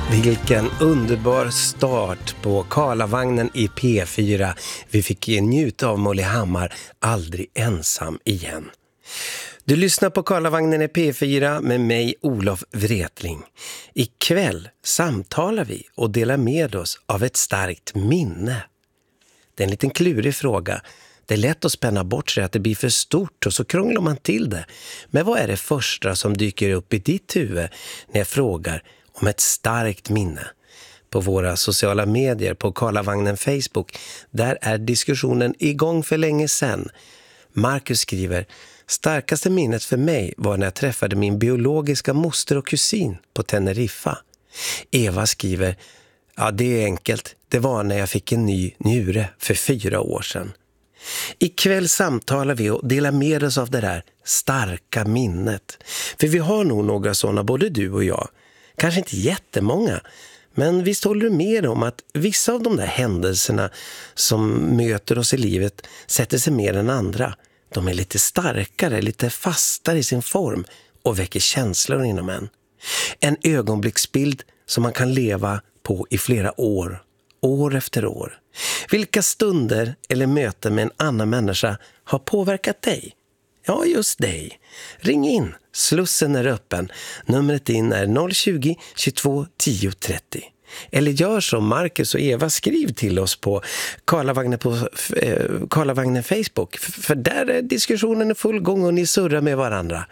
Vilken underbar start på Karlavagnen i P4. Vi fick njuta av Molly Hammar, Aldrig ensam igen. Du lyssnar på Karlavagnen i P4 med mig, Olof Wretling. Ikväll samtalar vi och delar med oss av ett starkt minne. Det är en liten klurig fråga. Det är lätt att spänna bort sig att det blir för stort och så krånglar man till det. Men vad är det första som dyker upp i ditt huvud när jag frågar om ett starkt minne? På våra sociala medier, på Karlavagnen Facebook, där är diskussionen igång för länge sedan. Marcus skriver: starkaste minnet för mig var när jag träffade min biologiska moster och kusin på Teneriffa. Eva skriver: ja, det är enkelt. Det var när jag fick en ny njure för 4 år sedan. Ikväll samtalar vi och delar med oss av det där starka minnet. För vi har nog några sådana, både du och jag. Kanske inte jättemånga, men visst håller du med om att vissa av de där händelserna som möter oss i livet sätter sig mer än andra. De är lite starkare, lite fastare i sin form och väcker känslor inom en. En ögonblicksbild som man kan leva på i flera år, år efter år. Vilka stunder eller möten med en annan människa har påverkat dig? Ja, just dig. Ring in. Slussen är öppen. Numret in är 020 22 10 30. Eller gör som Marcus och Eva, skriv till oss på Karlavagnen Facebook. För där är diskussionen i full gång och ni surrar med varandra.